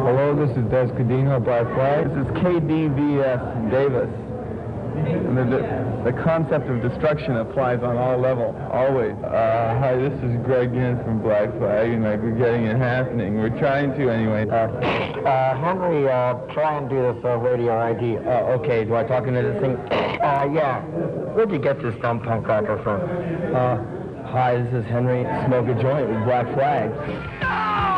Hello, this is Des Cadino, Black Flag. This is KDVS Davis. And the concept of destruction applies on all levels, always. Hi, this is Greg Ginn from Black Flag, and we're getting it happening. We're trying to anyway. Henry, try and do this radio ID. Okay, do I talk into this thing? Yeah. Where'd you get this dumb punk cracker from? Hi, this is Henry. Smoke a joint with Black Flag.